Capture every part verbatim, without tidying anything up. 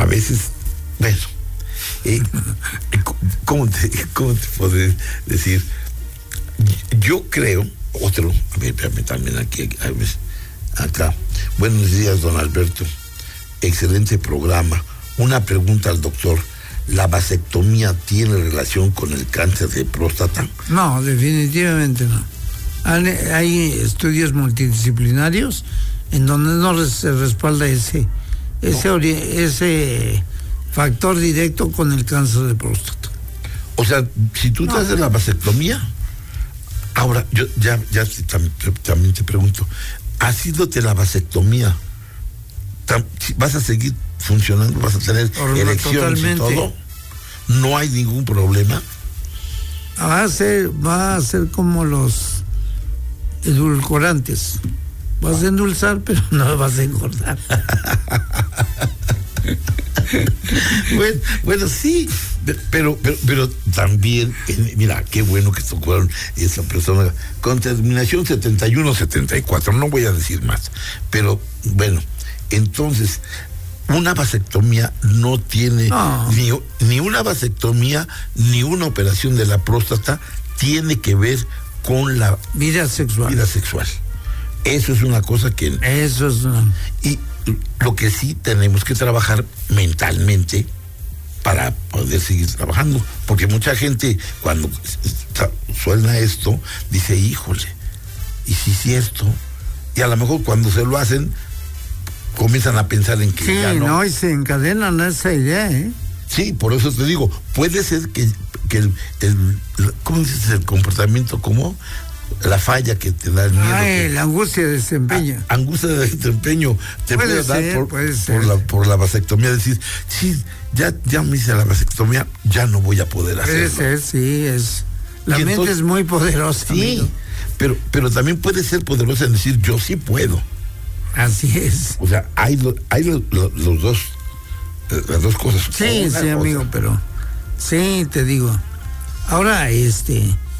a veces, bueno, eh, ¿cómo te, cómo te puedo decir? Yo creo, otro, a ver, espérame también aquí, a ver, acá. Buenos días, don Alberto. Excelente programa. Una pregunta al doctor. ¿La vasectomía tiene relación con el cáncer de próstata? No, definitivamente no. Hay estudios multidisciplinarios en donde no se respalda ese, ese, no. ese factor directo con el cáncer de próstata. O sea, si tú te no. haces la vasectomía, ahora, yo ya, ya también, también te pregunto, haciéndote la vasectomía, ¿vas a seguir funcionando? ¿Vas a tener Por erecciones y todo? ¿No hay ningún problema? Va a ser, va a ser como los edulcorantes. Vas a endulzar, pero no vas a engordar. bueno, bueno, sí, pero, pero, pero también, mira, qué bueno que tocaron esa persona con terminación setenta y uno setenta y cuatro, no voy a decir más, pero bueno, entonces, una vasectomía no tiene, oh. ni, ni una vasectomía, ni una operación de la próstata tiene que ver con la vida sexual. Vida sexual. Eso es una cosa que... Eso es una... Y lo que sí tenemos que trabajar mentalmente para poder seguir trabajando, porque mucha gente cuando suena esto dice, híjole, y si es cierto, y a lo mejor cuando se lo hacen comienzan a pensar en que sí, ya no. no, y se encadenan a esa idea, ¿eh? Sí, por eso te digo, puede ser que, que el, el, ¿cómo dices? El comportamiento como la falla que te da el miedo. Ay, que, la angustia de desempeño. A, angustia de desempeño te puede, puede dar ser, por, puede por, la, por la vasectomía, decir, sí, ya, ya me hice la vasectomía, ya no voy a poder hacerlo. Puede ser, sí, es. La y mente entonces, es muy poderosa. Sí, amigo. pero, pero también puede ser poderosa en decir, yo sí puedo. Así es. O sea, hay, hay los, los dos, las dos cosas. Sí, sí, amigo, cosa. pero sí, te digo. Ahora, este,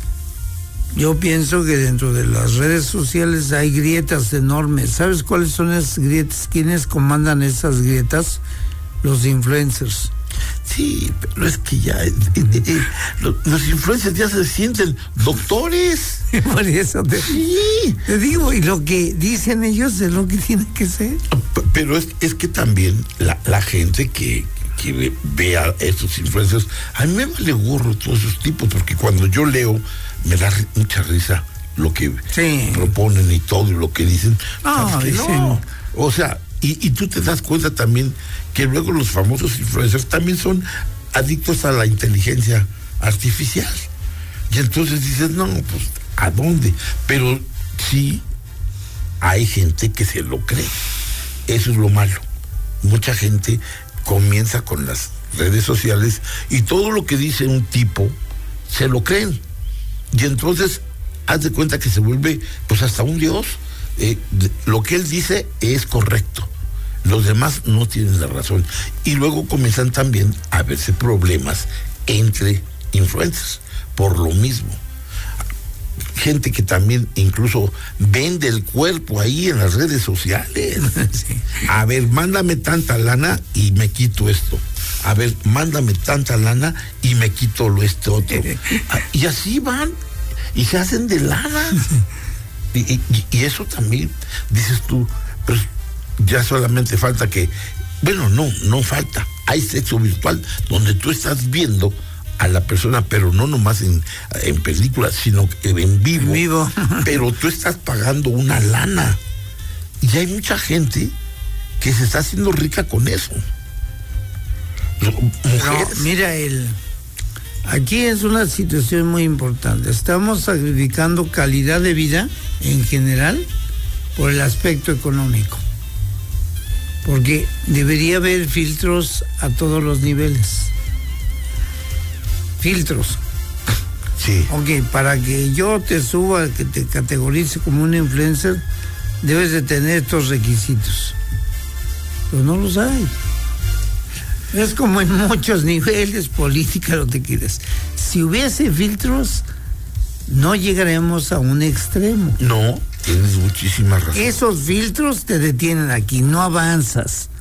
yo pienso que dentro de las redes sociales hay grietas enormes. ¿Sabes cuáles son esas grietas? ¿Quiénes comandan esas grietas? Los influencers. Sí, pero es que ya eh, eh, eh, los, los influencers ya se sienten doctores. Por eso te, sí. te digo, y lo que dicen ellos es lo que tiene que ser. Pero es, es que también la, la gente que, que ve, ve a estos influencers, a mí me vale gorro todos esos tipos, porque cuando yo leo me da mucha risa lo que sí. proponen y todo lo que dicen. No, que dicen... no. O sea, y, y tú te das cuenta también que luego los famosos influencers también son adictos a la inteligencia artificial. Y entonces dices, no, pues, ¿a dónde? Pero sí hay gente que se lo cree. Eso es lo malo. Mucha gente comienza con las redes sociales y todo lo que dice un tipo se lo creen. Y entonces, haz de cuenta que se vuelve, pues, hasta un dios. Eh, de, lo que él dice es correcto. Los demás no tienen la razón. Y luego comienzan también a verse problemas entre influencers por lo mismo. Gente que también incluso vende el cuerpo ahí en las redes sociales. Sí. A ver, mándame tanta lana y me quito esto. A ver, mándame tanta lana y me quito lo este otro. Y así van y se hacen de lana. Y, y, y eso también, dices tú, pues ya solamente falta que, bueno, no, no falta. Hay sexo virtual donde tú estás viendo a la persona, pero no nomás en, en películas, sino en vivo. En vivo. Pero tú estás pagando una lana. Y hay mucha gente que se está haciendo rica con eso. Mujeres. No, mira, el, aquí es una situación muy importante. Estamos sacrificando calidad de vida en general por el aspecto económico. Porque debería haber filtros a todos los niveles. Filtros. Sí. Ok, para que yo te suba, que te categorice como un influencer, debes de tener estos requisitos. Pero no los hay. Es como en muchos niveles, política, lo que quieras. Si hubiese filtros, no llegaremos a un extremo. No, tienes muchísima razón. Esos filtros te detienen aquí, no avanzas.